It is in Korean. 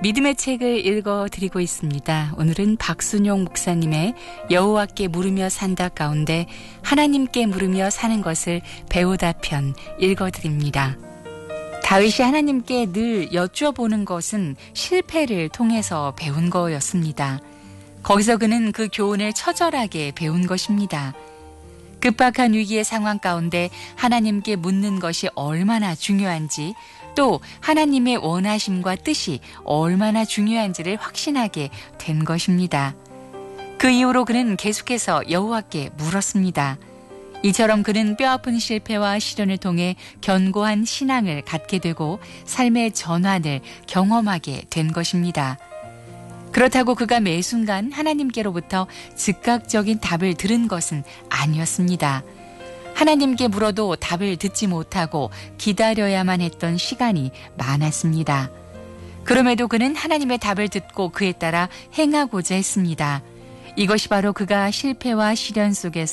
믿음의 책을 읽어드리고 있습니다. 오늘은 박순용 목사님의 여호와께 물으며 산다 가운데 하나님께 물으며 사는 것을 배우다 편 읽어드립니다. 다윗이 하나님께 늘 여쭤보는 것은 실패를 통해서 배운 거였습니다. 거기서 그는 그 교훈을 처절하게 배운 것입니다. 급박한 위기의 상황 가운데 하나님께 묻는 것이 얼마나 중요한지, 또 하나님의 원하심과 뜻이 얼마나 중요한지를 확신하게 된 것입니다. 그 이후로 그는 계속해서 여호와께 물었습니다. 이처럼 그는 뼈아픈 실패와 시련을 통해 견고한 신앙을 갖게 되고 삶의 전환을 경험하게 된 것입니다. 그렇다고 그가 매 순간 하나님께로부터 즉각적인 답을 들은 것은 아니었습니다. 하나님께 물어도 답을 듣지 못하고 기다려야만 했던 시간이 많았습니다. 그럼에도 그는 하나님의 답을 듣고 그에 따라 행하고자 했습니다. 이것이 바로 그가 실패와 시련 속에서